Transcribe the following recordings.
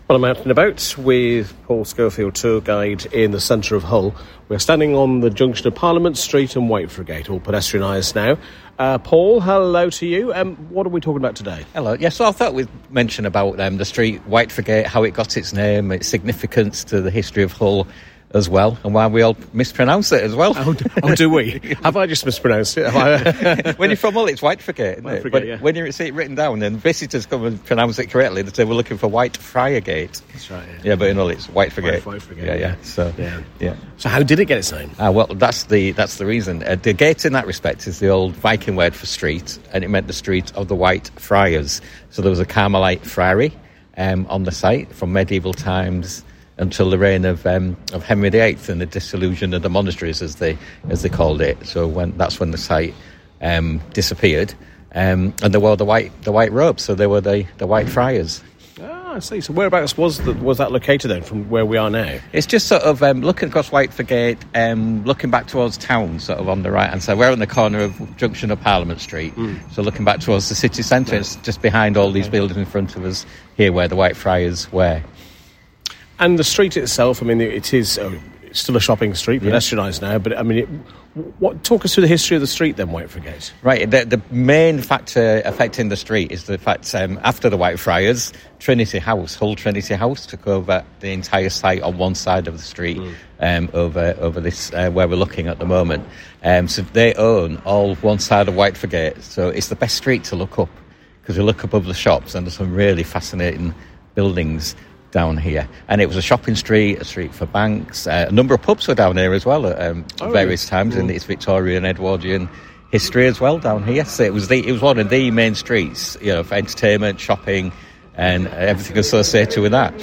Well, I'm out and about with Paul Schofield, tour guide in the centre of Hull. We're standing on the junction of Parliament Street and Whitefriars, all pedestrianised now. Paul, hello to you. What are we talking about today? Hello. Yes, so I thought we'd mention about the street Whitefriars, how it got its name, its significance to the history of Hull as well, and why we all mispronounce it as well. Oh, do we? Have I just mispronounced it? When you're from Hull, it's Whitefriars, isn't it? But yeah. when you see it written down and visitors come and pronounce it correctly, they say we're looking for Whitefriars Gate. That's right, yeah. Yeah, but in Hull it's Whitefriars. Whitefriars, yeah. So, yeah. So how did it get its name? Well, that's the reason. The gate in that respect is the old Viking word for street, and it meant the street of the White Friars. So there was a Carmelite friary on the site from medieval times until the reign of Henry VIII and the dissolution of the monasteries, as they called it. So that's when the site disappeared, and they wore the white robes. So they were the White Friars. Ah, I see. So whereabouts was that located then, from where we are now? It's just sort of looking across Whitefriars Gate, looking back towards town, sort of on the right hand side. We're on the corner of junction of Parliament Street, so looking back towards the city centre. It's just behind all these buildings in front of us here, where the White Friars were. And the street itself, I mean, it is it's still a shopping street, pedestrianised now, but I mean, talk us through the history of the street then, Whitefriars. Right, the main factor affecting the street is the fact after the Whitefriars, Hull Trinity House took over the entire site on one side of the street, over this where we're looking at the moment. So they own all one side of Whitefriars, so it's the best street to look up, because you look above the shops and there's some really fascinating buildings down here. And it was a shopping street, a street for banks. A number of pubs were down here as well at various times in its Victorian, Edwardian history as well down here. So it was one of the main streets, for entertainment, shopping, and everything associated with that.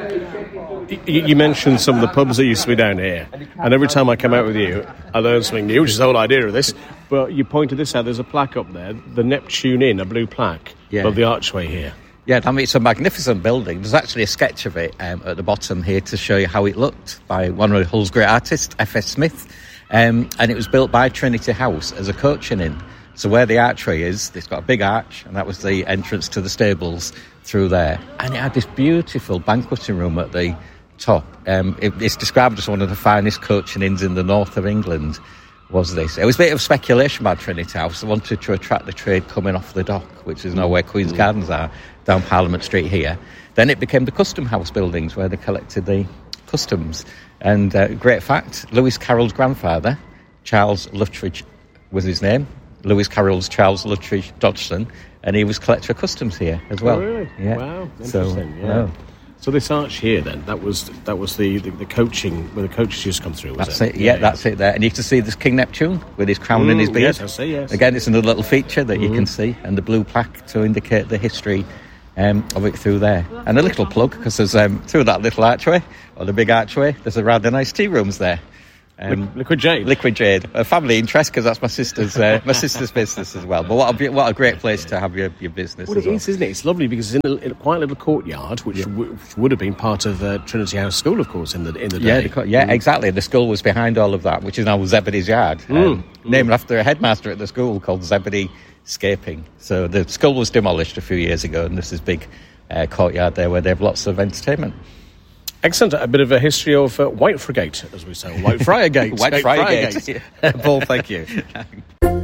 You mentioned some of the pubs that used to be down here, and every time I come out with you, I learn something new, which is the whole idea of this. But you pointed this out, there's a plaque up there, the Neptune Inn, a blue plaque above the archway here. Yeah, I mean, it's a magnificent building. There's actually a sketch of it at the bottom here to show you how it looked by one of Hull's great artists, F.S. Smith. And it was built by Trinity House as a coaching inn. So where the archway is, it's got a big arch, and that was the entrance to the stables through there. And it had this beautiful banqueting room at the top. It's described as one of the finest coaching inns in the north of England. Was this? It was a bit of speculation about Trinity House. They wanted to attract the trade coming off the dock, which is now where Queen's Gardens are, down Parliament Street here. Then it became the Custom House buildings, where they collected the customs. And great fact, Lewis Carroll's grandfather, Charles Luttridge was his name. Lewis Carroll's Charles Luttridge Dodgson, and he was collector of customs here as well. Oh, really? Yeah. Wow, interesting. So this arch here, then, that was the coaching, where the coaches used to come through, was it? That's it, yeah, that's it there. And you can see this King Neptune with his crown and his beard. Yes, I see, yes. Again, it's another little feature that you can see, and the blue plaque to indicate the history of it through there. And a little plug, because there's through that little archway, or the big archway, there's a rather nice tea rooms there. Liquid Jade. A family interest, because that's my sister's business as well. But what a great place to have your business. Well, it is, isn't it? It's lovely because it's in a quiet little courtyard, which would have been part of Trinity House School, of course, in the day. Yeah, exactly. The school was behind all of that, which is now Zebedee's Yard, named after a headmaster at the school called Zebedee Scaping. So the school was demolished a few years ago, and there's this big courtyard there where they have lots of entertainment. Excellent. A bit of a history of Whitefriars Gate, as we say. Whitefriars Gate. Whitefriars Gate. Paul, thank you.